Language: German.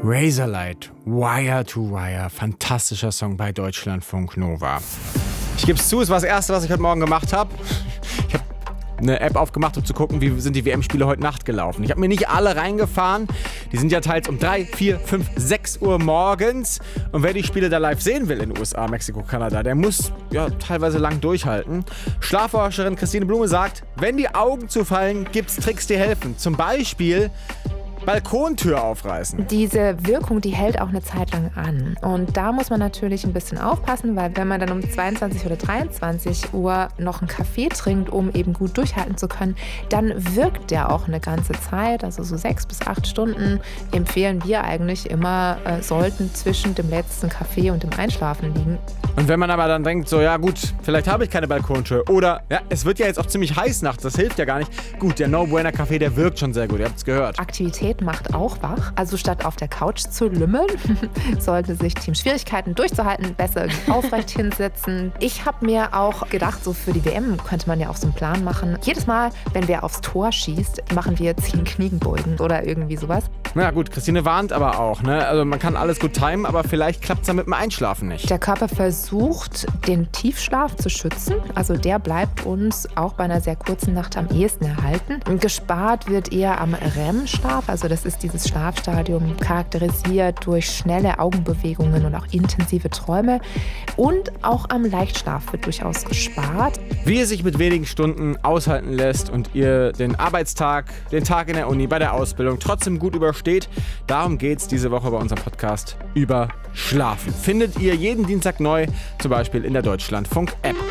Razorlight, Wire to Wire, fantastischer Song bei Deutschlandfunk Nova. Ich gebe es zu, es war das Erste, was ich heute Morgen gemacht habe. Ich habe eine App aufgemacht, um zu gucken, wie sind die WM-Spiele heute Nacht gelaufen. Ich habe mir nicht alle reingefahren. Die sind ja teils um 3, 4, 5, 6 Uhr morgens. Und wer die Spiele da live sehen will in den USA, Mexiko, Kanada, der muss ja teilweise lang durchhalten. Schlafforscherin Christine Blume sagt, wenn die Augen zufallen, gibt's Tricks, die helfen. Zum Beispiel Balkontür aufreißen. Diese Wirkung, die hält auch eine Zeit lang an. Und da muss man natürlich ein bisschen aufpassen, weil wenn man dann um 22 oder 23 Uhr noch einen Kaffee trinkt, um eben gut durchhalten zu können, dann wirkt der auch eine ganze Zeit. Also so 6 bis 8 Stunden empfehlen wir eigentlich immer, sollten zwischen dem letzten Kaffee und dem Einschlafen liegen. Und wenn man aber dann denkt, so ja gut, vielleicht habe ich keine Balkontür oder ja, es wird ja jetzt auch ziemlich heiß nachts, das hilft ja gar nicht. Gut, der No Bueno Kaffee, der wirkt schon sehr gut, ihr habt es gehört. Aktivität macht auch wach. Also statt auf der Couch zu lümmeln, sollte sich Team Schwierigkeiten durchzuhalten, besser aufrecht hinsetzen. Ich habe mir auch gedacht, so für die WM könnte man ja auch so einen Plan machen. Jedes Mal, wenn wer aufs Tor schießt, machen wir 10 Kniebeugen oder irgendwie sowas. Na gut, Christine warnt aber auch, ne? Also man kann alles gut timen, aber vielleicht klappt es dann mit dem Einschlafen nicht. Der Körper versucht, den Tiefschlaf zu schützen. Also der bleibt uns auch bei einer sehr kurzen Nacht am ehesten erhalten. Gespart wird eher am REM-Schlaf. Also das ist dieses Schlafstadium, charakterisiert durch schnelle Augenbewegungen und auch intensive Träume. Und auch am Leichtschlaf wird durchaus gespart. Wie es sich mit wenigen Stunden aushalten lässt und ihr den Arbeitstag, den Tag in der Uni, bei der Ausbildung trotzdem gut übersteht, darum geht es diese Woche bei unserem Podcast über Schlafen. Findet ihr jeden Dienstag neu, zum Beispiel in der Deutschlandfunk-App.